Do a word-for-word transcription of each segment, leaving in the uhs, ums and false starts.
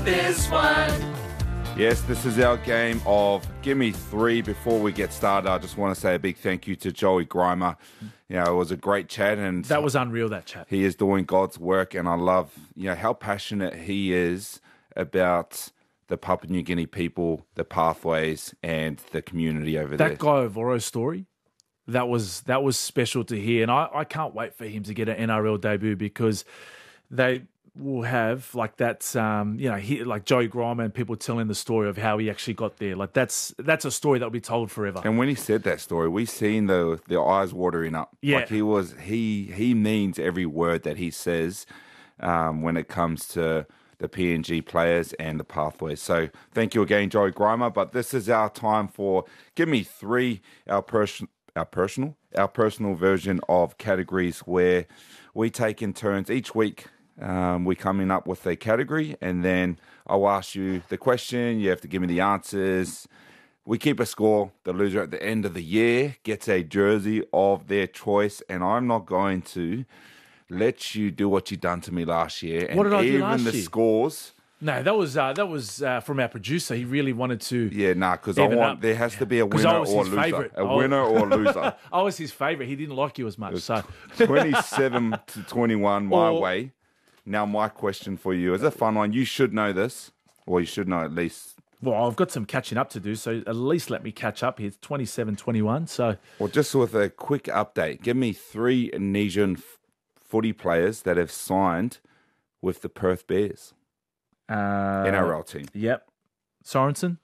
this one. Yes, this is our game of Give Me Three. Before we get started, I just want to say a big thank you to Joey Grimer. You know, it was a great chat. And that was unreal, that chat. He is doing God's work, and I love, you know, how passionate he is about the Papua New Guinea people, the pathways, and the community over there. That Guy Ovoro story, that was that was special to hear. And I, I can't wait for him to get an N R L debut, because they will have like that's um you know he, like Joey Grimer and people telling the story of how he actually got there. Like that's that's a story that will be told forever. And when he said that story, we seen the the eyes watering up. Yeah, like he was he he means every word that he says um, when it comes to the P N G players and the pathways. So thank you again, Joey Grimer. But this is our time for Give Me Three, our person our personal our personal version of categories where we take in turns each week. Um, we're coming up with a category, and then I'll ask you the question. You have to give me the answers. We keep a score. The loser at the end of the year gets a jersey of their choice, and I'm not going to let you do what you done to me last year. And what did I do even last the year? Scores. No, that was uh, that was uh, from our producer. He really wanted to. Yeah, nah, because I want up. there has to be a winner or a loser. Favorite. A winner or a loser. I was his favorite. He didn't like you as much. So twenty-seven to twenty-one my or, way. Now, my question for you is a fun one. You should know this, or you should know at least. Well, I've got some catching up to do, so at least let me catch up here. It's twenty-seven twenty-one, so... Well, just with a quick update, give me three Indonesian f- footy players that have signed with the Perth Bears. Uh, N R L team. Yep. Sorensen.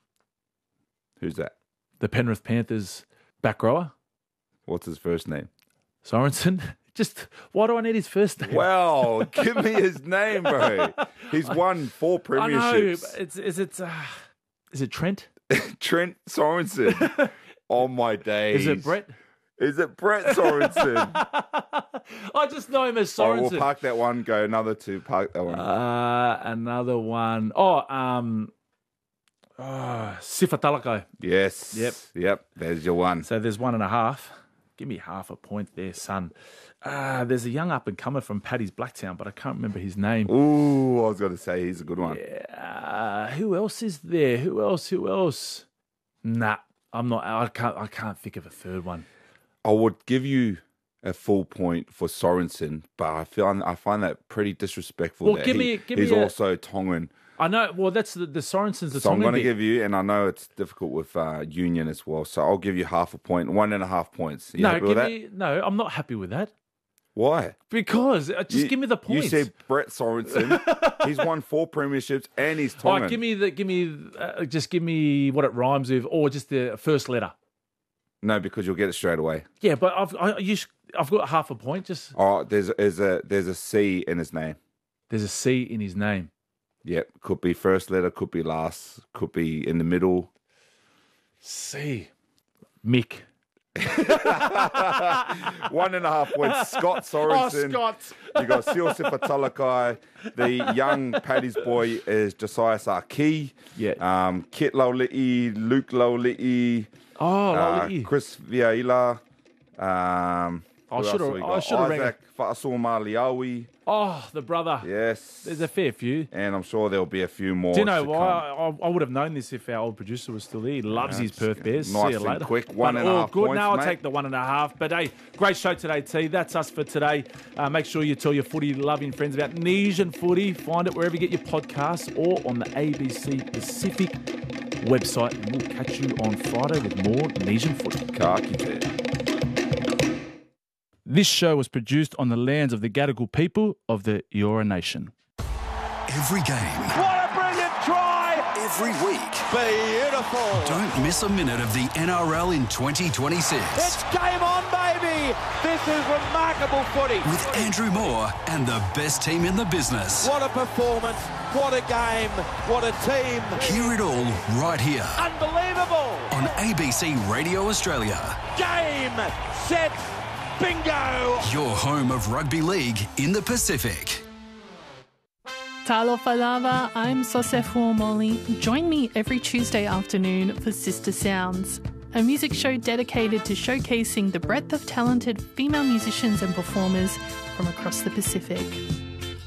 Who's that? The Penrith Panthers back rower. What's his first name? Sorensen. Just, why do I need his first name? Well, give me his name, bro. He's won four premierships. I know, but it's, is it, uh, is it Trent? Trent Sorensen. Oh, my days. Is it Brett? Is it Brett Sorensen? I just know him as Sorensen. Oh, we'll park that one, go another two, park that one. Uh, another one. Oh, um, oh, Sifa Talako. Yes. Yep. Yep, there's your one. So there's one and a half. Give me half a point there, son. Uh, there's a young up-and-comer from Paddy's Blacktown, but I can't remember his name. Ooh, I was going to say he's a good one. Yeah. Uh, who else is there? Who else? Who else? Nah, I'm not. I can't. I can't think of a third one. I would give you a full point for Sorensen, but I feel I find that pretty disrespectful. Well, that give he, me. Give he's me a, also Tongan. I know. Well, that's the, the Sorensen's the so Tongan. I'm going to bit. give you, and I know it's difficult with uh, Union as well. So I'll give you half a point, one and a half points. Are you no, happy give with that? me. No, I'm not happy with that. Why? Because uh, just you, give me the points. You said Brett Sorensen. He's won four premierships and he's Tongan. All right, give me the. Give me. Uh, just give me what it rhymes with, or just the first letter. No, because you'll get it straight away. Yeah, but I've I, you, I've got half a point. Just oh, there's there's a there's a C in his name. There's a C in his name. Yep, could be first letter, could be last, could be in the middle. C. Mick. One and a half points. Scott Sorensen. Oh, Scott. You got Seal Sipatalakai. The young Paddy's boy is Josiah Sarkey. Yeah. Um, Kit Lauli'i, Luke Lauli'i. Oh, uh, Lauli'i. Chris Vieira. Um, I who should else have. we I got? should have. Isaac Fa'asuma Liawi. Oh, the brother. Yes. There's a fair few. And I'm sure there'll be a few more. Do you know to why? come. I, I would have known this if our old producer was still there. He loves Yeah, his Perth Bears. nice See you and later. quick. One but and a all half good. points, Now I'll mate. take the one and a half. But hey, great show today, T. That's us for today. Uh, make sure you tell your footy loving friends about Nesian Footy. Find it wherever you get your podcasts or on the A B C Pacific website. And we'll catch you on Friday with more Nesian Footy. Kaki te. This show was produced on the lands of the Gadigal people of the Eora Nation. Every game. What a brilliant try! Every week. Beautiful! Don't miss a minute of the N R L in twenty twenty-six. It's game on, baby! This is remarkable footy. With Andrew Moore and the best team in the business. What a performance. What a game. What a team. Hear it all right here. Unbelievable! On A B C Radio Australia. Game, set, bingo! Your home of rugby league in the Pacific. Talo Falava, I'm Sosefo Molly. Join me every Tuesday afternoon for Sister Sounds, a music show dedicated to showcasing the breadth of talented female musicians and performers from across the Pacific.